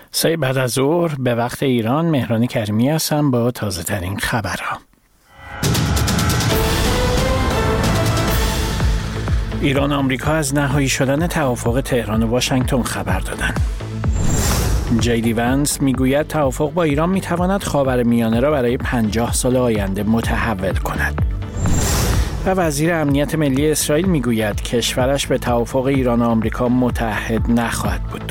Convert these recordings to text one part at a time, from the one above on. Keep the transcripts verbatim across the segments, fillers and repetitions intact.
سه بعد از ظهر به وقت ایران، مهران کریمی هستم با تازه ترین خبرها. ایران و آمریکا از نهایی شدن توافق تهران و واشنگتن خبر دادند. جی دی ونس میگوید توافق با ایران میتواند خاورمیانه را برای پنجاه سال آینده متحول کند. و وزیر امنیت ملی اسرائیل میگوید کشورش به توافق ایران و آمریکا متحد نخواهد بود.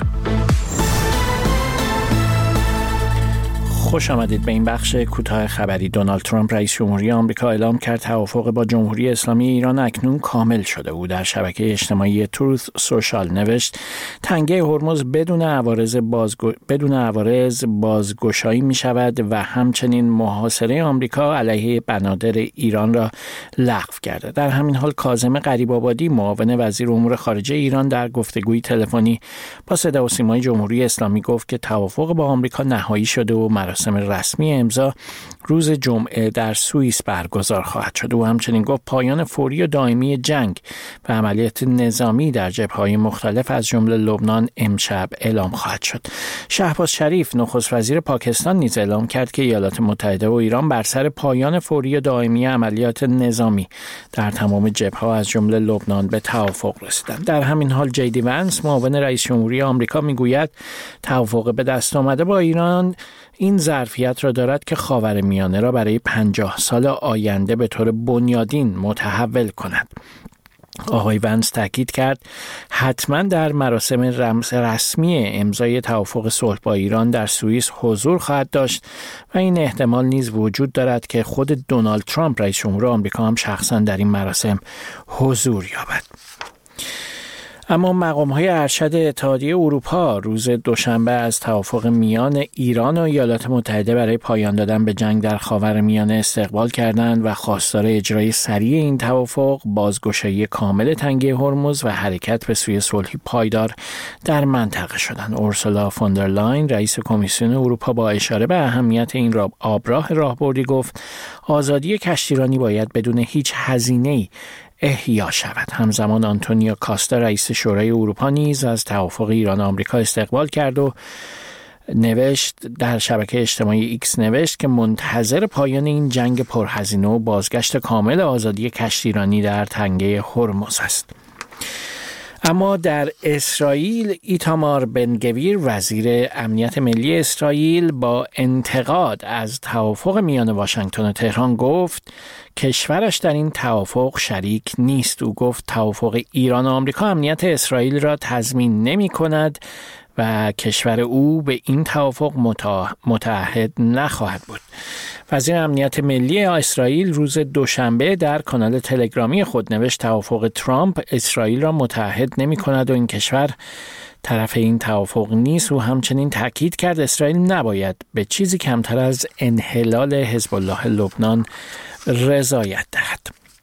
خوش آمدید به این بخش کوتاه خبری. دونالد ترامپ رئیس جمهوری آمریکا اعلام کرد توافق با جمهوری اسلامی ایران اکنون کامل شده. او در شبکه اجتماعی تروث سوشال نوشت تنگه هرمز بدون عوارض بازگو... بدون عوارض بازگشایی می شود و همچنین محاصره آمریکا علیه بنادر ایران را لغو کرده. در همین حال کاظم غریب‌آبادی معاون وزیر امور خارجه ایران در گفتگوی تلفنی با صدا و سیمای جمهوری اسلامی گفت که توافق با آمریکا نهایی شده و مراسم رسمی امضا روز جمعه در سوئیس برگزار خواهد شد. او همچنین گفت پایان فوری و دائمی جنگ و عملیات نظامی در جبهه‌های مختلف از جمله لبنان امشب اعلام خواهد شد. شهباز شریف نخست وزیر پاکستان نیز اعلام کرد که ایالات متحده و ایران بر سر پایان فوری و دائمی عملیات نظامی در تمام جبهه‌ها از جمله لبنان به توافق رسیدند. در همین حال جی دی ونس معاون رئیس جمهوری آمریکا میگوید توافق به دست آمده با ایران این ظرفیت را دارد که خاورمیانه را برای پنجاه سال آینده به طور بنیادین متحول کند. آقای ونس تاکید کرد حتما در مراسم رسمی امضای توافق صلح با ایران در سوئیس حضور خواهد داشت و این احتمال نیز وجود دارد که خود دونالد ترامپ رئیس جمهور آمریکا هم شخصا در این مراسم حضور یابد. اما مقام‌های ارشد اتحادیه اروپا روز دوشنبه از توافق میان ایران و ایالات متحده برای پایان دادن به جنگ در خاورمیانه استقبال کردند و خواستار اجرای سریع این توافق، بازگشایی کامل تنگه هرمز و حرکت به سوی صلحی پایدار در منطقه شدند. اورسولا فوندر لاین رئیس کمیسیون اروپا با اشاره به اهمیت این را آبراه راهبردی گفت آزادی کشتیرانی باید بدون هیچ هزینه‌ای احیا شود. همزمان آنتونیو کاستا رئیس شورای اروپا نیز از توافق ایران و آمریکا استقبال کرد و نوشت در شبکه اجتماعی ایکس نوشت که منتظر پایان این جنگ پرهزینه و بازگشت کامل آزادی کشتیرانی در تنگه هرمز است. اما در اسرائیل ایتامار بن گویر وزیر امنیت ملی اسرائیل با انتقاد از توافق میان واشنگتن و تهران گفت کشورش در این توافق شریک نیست. او گفت توافق ایران و آمریکا امنیت اسرائیل را تضمین نمی کند و کشور او به این توافق متعهد نخواهد بود. وزیر امنیت ملی اسرائیل روز دوشنبه در کانال تلگرامی خود نوشت توافق ترامپ اسرائیل را متعهد نمی کند و این کشور طرف این توافق نیست. و همچنین تاکید کرد اسرائیل نباید به چیزی کمتر از انحلال حزب الله لبنان رضایت دهد.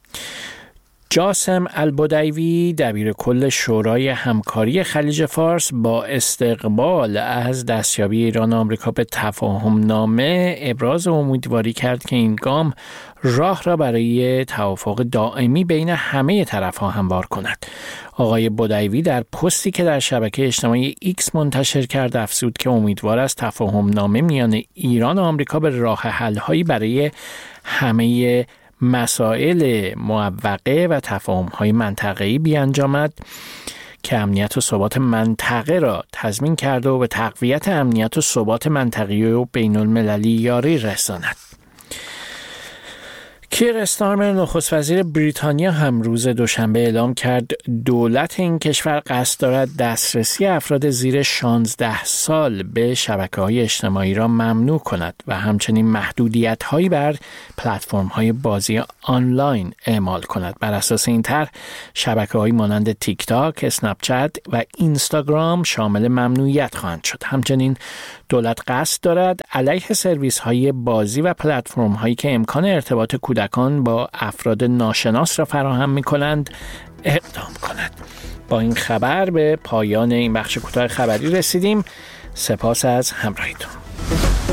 جاسم البدیوی دبیر کل شورای همکاری خلیج فارس با استقبال از دستیابی ایران و آمریکا به تفاهم نامه ابراز امیدواری کرد که این گام راه را برای توافق دائمی بین همه طرف‌ها هموار کند. آقای بدیوی در پستی که در شبکه اجتماعی ایکس منتشر کرد افزود که امیدوار است تفاهم نامه میان ایران و آمریکا به راه حل‌هایی برای همه مسائل معوقه و تفاهم‌های منطقه‌ای بیانجامد که امنیت و ثبات منطقه را تضمین کرده و به تقویت امنیت و ثبات منطقه‌ای و بین‌المللی یاری رساند. کیر استارمر نخست وزیر بریتانیا هم روز دوشنبه اعلام کرد دولت این کشور قصد دارد دسترسی افراد زیر شانزده سال به شبکه‌های اجتماعی را ممنوع کند و همچنین محدودیت‌هایی بر پلتفرم‌های بازی آنلاین اعمال کند. بر اساس این طرح شبکه‌هایی مانند تیک تاک، اسنپ چت و اینستاگرام شامل ممنوعیت خواهند شد. همچنین دولت قصد دارد علیه سرویس‌های بازی و پلتفرم‌هایی که امکان ارتباط کودکان با افراد ناشناس را فراهم می‌کنند اقدام کند. با این خبر به پایان این بخش کوتاه خبری رسیدیم. سپاس از همراهیتون.